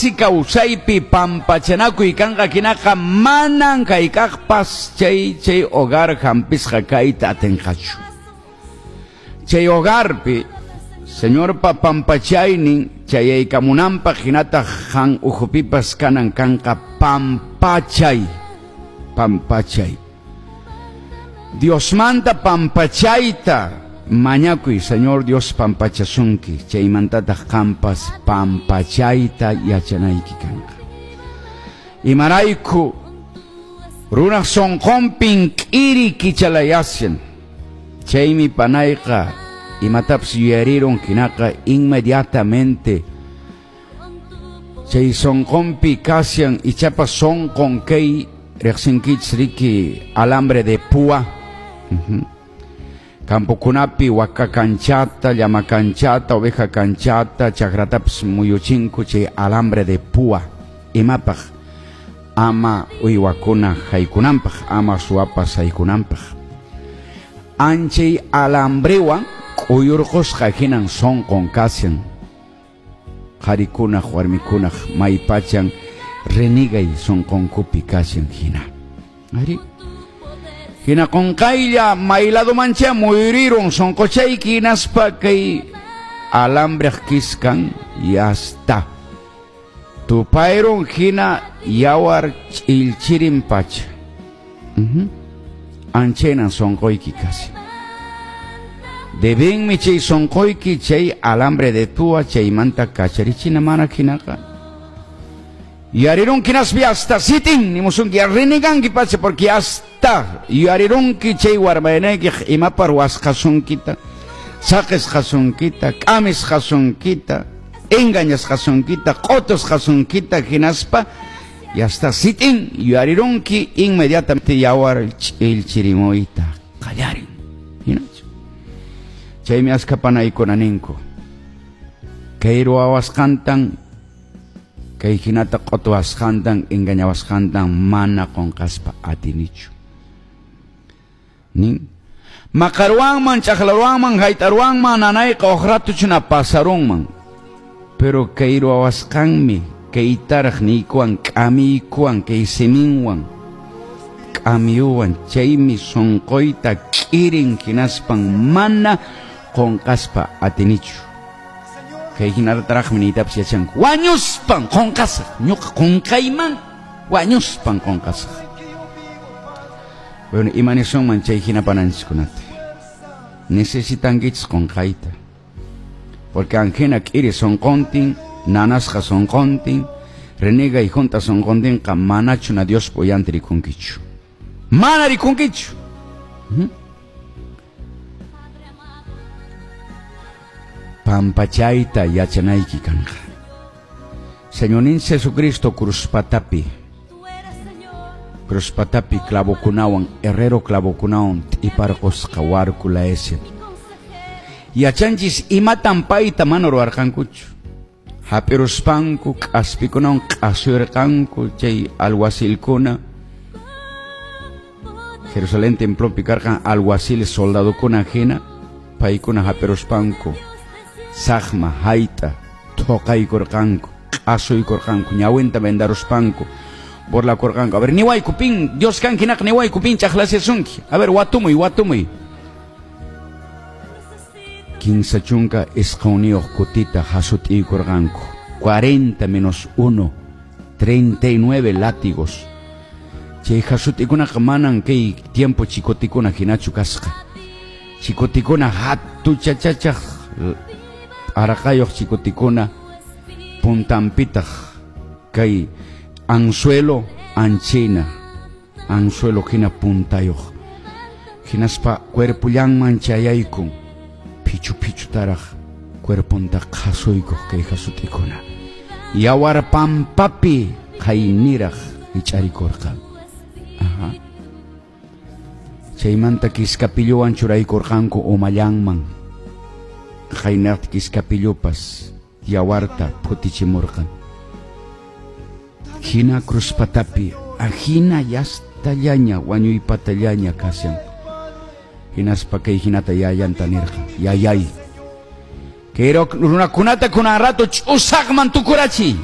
Kausaypi pampachanakuy kanqa kinaqa manan kaykaqpas chay hogar hampisqa kayta atinqachu. Chay hogarpi señorpa pampachaynin chayaykamunanpaq hinata han ujupipas kanan kanqa pampachay. Diosmanta pampachayta mañakuy Señor Dios pampachasunki chaymantataq qampas pampachayta yachanayki kanqa. Imarayku runaq sonqonpin k'iri kichalayasyan chaymi panayqa imatapas yuyariron hinaqa inmediatamente chay sonqonpi kasyan ichapas sonqon kay riqsinkichis riki alambre de púa. Campokunapi waka canchata, llama canchata, oveja canchata, chakrataps muyuchinku chay alambre de púa. Imapaq ama uywakuna haykunampaq, ama suwapas haykunampaq. Anchay alambrewan kuyurqusqa hinan sonqon kasyan. Qharikunaq warmikunaq maypachan renigay sonqonkupi kasyan hina. Ari hina qonqaylla maylado mancha muyuriron sonqochayki hinaspa kay alambraq kiskan yasta. Tupayron hina yawar ch'ilchirin pacha. Anchaynan sonqoyki kasi. Debenmi chay sonqoyki chay alambre de tua chaymanta kacharichina mana hinaqa. Yarirunki naspi hasta sitin nimusunki yarriniganki pacha porque hasta yarirunki chay warmaynayki imapar wasqasunkita saqis qasunkita k'amis qasunkita engañas qasunkita qotos qasunkita hinaspa y hasta sitin yarirunki inmediatamente yawar ch'ilchirimoyta qallarin hinachu chaymi askapanaykunaninku kayru awasqantan kay hinata qotwasqantan engañawasqantan mana qonqaspa atinichu nin maqarwanman ch'aqlarwanman hayt'arwanman nanayqa uqratuchuna pasarunman pero kayru awasqanmi kaytaraq niykuwan k'amiykuwan kay siminwan k'amiyuwan chaymi sonqoyta k'irin hinaspan mana qonqaspa atinichu. Kay hinartaraq minitapas yachanku wañuspan qonqasaq ñuqa qonqayman wañuspan qonqasaq. Bueno, imanisonman chay hinapananchikkunata necesitankichis qonqayta porque anjena k'iri sonqontin nanasqa sonqontin renega y junta sonqontinqa manachuna Dios poyanti rikunkichu mana rikunkichu. Pampachayta yachanayki kanqa. Señorin Jesucristo cruzpatapi clavokunawan herrero clavokunawan t'iparqusqa warkula ese yachanchis imatan payta mana ruwarqankuchu hap'iruspanku k'aspikunawan q'asuyarqanku chay alguacilkuna Jerusalén templopi karqan alguaciles soldadokuna hina paykuna hap'iruspanku Sahma, haita, tokai korkanku, asoy korkanku, ñawenta vendaruspanku, borla korkanku. A ver, niway kupin, Dios kan kinak niway kupin chakhlasesunki. A ver, watumuy. Kinsa chunka esqawniyuq kutita hasuti korkanku. 40 menos 1, 39 látigos. Chay hasutikuna manan kay tiempo chikotikuna hinachu kasqa. Chikotikuna hatu chachachaq. Arakayoq chikotikuna puntampitaq kay anzuelo anchina anzuelo hina puntayoq hinaspa cuerpullanman chayaykun pichu taraq cuerpunta qhasuykuq kay hasutikuna yawar pampapi qayniraq hich'arikurqa chaymanta kiskapilluwan churaykurqanku umallanman Jainat kiskapillupas yawarta putichimurqan hina cruzpatapi ajina yastallaña wañuypatallaña kasyan hinaspa kay hinata yayanta nirqa yayay kay runakunata kunan rato ch'usaqman tukurachiy